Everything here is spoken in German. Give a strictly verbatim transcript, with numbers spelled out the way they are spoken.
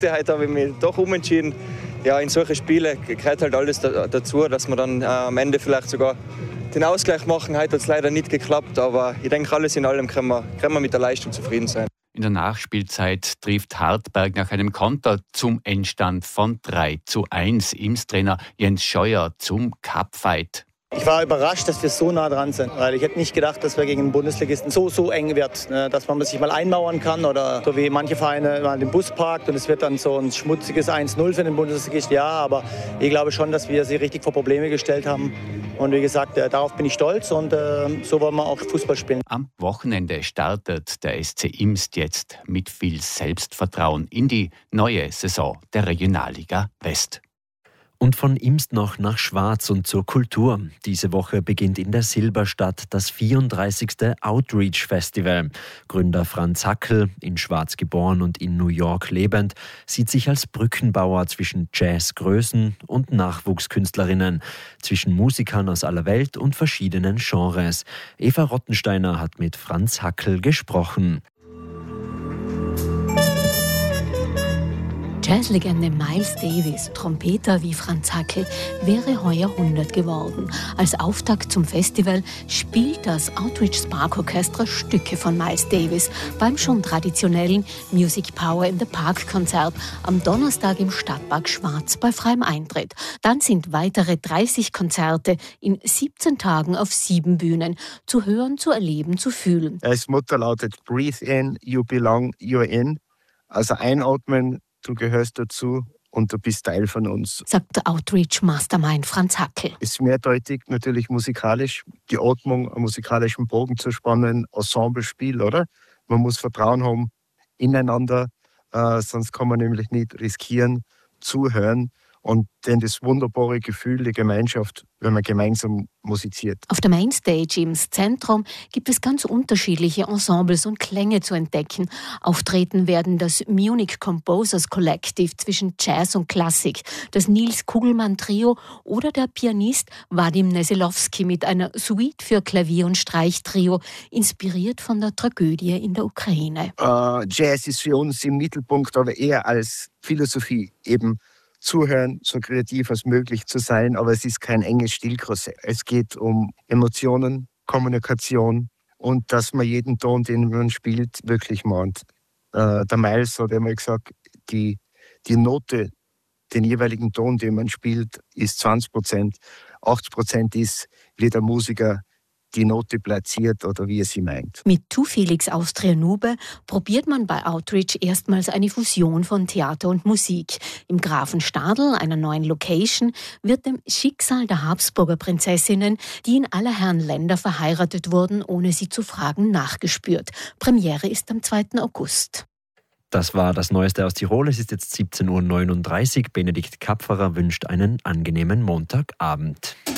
Heute habe ich mich doch umentschieden. Ja, in solchen Spielen gehört halt alles da, dazu, dass wir dann äh, am Ende vielleicht sogar den Ausgleich machen. Heute hat es leider nicht geklappt, aber ich denke, alles in allem können wir, können wir mit der Leistung zufrieden sein. In der Nachspielzeit trifft Hartberg nach einem Konter zum Endstand von drei zu eins. Imstrainer Jens Scheuer zum Cupfight. Ich war überrascht, dass wir so nah dran sind, weil ich hätte nicht gedacht, dass wir gegen einen Bundesligisten so, so eng wird, ne? Dass man sich mal einmauern kann oder so wie manche Vereine mal den Bus parkt und es wird dann so ein schmutziges eins null für den Bundesligisten. Ja, aber ich glaube schon, dass wir sie richtig vor Probleme gestellt haben und wie gesagt, äh, darauf bin ich stolz und äh, so wollen wir auch Fußball spielen. Am Wochenende startet der S C Imst jetzt mit viel Selbstvertrauen in die neue Saison der Regionalliga West. Und von Imst noch nach Schwaz und zur Kultur. Diese Woche beginnt in der Silberstadt das vierunddreißigste Outreach Festival. Gründer Franz Hackl, in Schwaz geboren und in New York lebend, sieht sich als Brückenbauer zwischen Jazzgrößen und Nachwuchskünstlerinnen, zwischen Musikern aus aller Welt und verschiedenen Genres. Eva Rottensteiner hat mit Franz Hackl gesprochen. Jazzlegende Miles Davis, Trompeter wie Franz Hackl, wäre heuer hundert geworden. Als Auftakt zum Festival spielt das Outreach Spark Orchestra Stücke von Miles Davis beim schon traditionellen Music Power in the Park Konzert am Donnerstag im Stadtpark Schwaz bei freiem Eintritt. Dann sind weitere dreißig Konzerte in siebzehn Tagen auf sieben Bühnen zu hören, zu erleben, zu fühlen. Das Motto lautet Breathe in, you belong, you're in. Also einatmen, du gehörst dazu und du bist Teil von uns. Sagt der Outreach Mastermind Franz Hackl. Es ist mehrdeutig, natürlich musikalisch. Die Atmung, einen musikalischen Bogen zu spannen, Ensemblespiel, oder? Man muss Vertrauen haben ineinander, äh, sonst kann man nämlich nicht riskieren, zuhören. Und dann das wunderbare Gefühl der Gemeinschaft, wenn man gemeinsam musiziert. Auf der Mainstage im Zentrum gibt es ganz unterschiedliche Ensembles und Klänge zu entdecken. Auftreten werden das Munich Composers Collective zwischen Jazz und Klassik, das Nils Kugelmann Trio oder der Pianist Wadim Neselowski mit einer Suite für Klavier- und Streichtrio, inspiriert von der Tragödie in der Ukraine. Uh, Jazz ist für uns im Mittelpunkt, aber eher als Philosophie eben. Zuhören, so kreativ als möglich zu sein, aber es ist kein enges Stilkorsett. Es geht um Emotionen, Kommunikation und dass man jeden Ton, den man spielt, wirklich meint. Äh, der Miles hat immer gesagt, die, die Note, den jeweiligen Ton, den man spielt, ist zwanzig Prozent. achtzig Prozent ist, wie der Musiker die Note platziert oder wie er sie meint. Mit Tu Felix Austria Nube probiert man bei Outreach erstmals eine Fusion von Theater und Musik. Im Grafenstadel, einer neuen Location, wird dem Schicksal der Habsburger Prinzessinnen, die in aller Herren Länder verheiratet wurden, ohne sie zu fragen, nachgespürt. Premiere ist am zweiten August. Das war das Neueste aus Tirol. Es ist jetzt siebzehn Uhr neununddreißig. Benedikt Kapferer wünscht einen angenehmen Montagabend.